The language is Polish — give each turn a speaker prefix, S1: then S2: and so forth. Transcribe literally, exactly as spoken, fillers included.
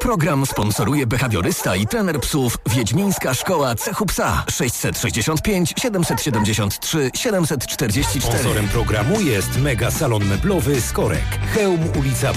S1: Program sponsoruje behawiorysta i trener psów Wiedźmińska Szkoła Cechu Psa. sześćset sześćdziesiąt pięć, siedemset siedemdziesiąt trzy, siedemset czterdzieści cztery.
S2: Sponsorem programu jest Mega Salon Meblowy Skorek. Chełm, ulica